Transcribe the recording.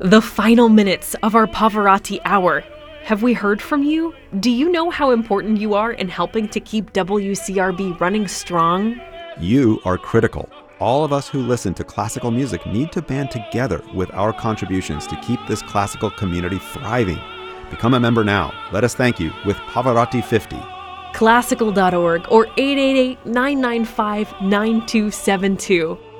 The final minutes of our Pavarotti Hour. Have we heard from you? Do you know how important you are in helping to keep WCRB running strong? You are critical. All of us who listen to classical music need to band together with our contributions to keep this classical community thriving. Become a member now. Let us thank you with Pavarotti 50. Classical.org or 888-995-9272.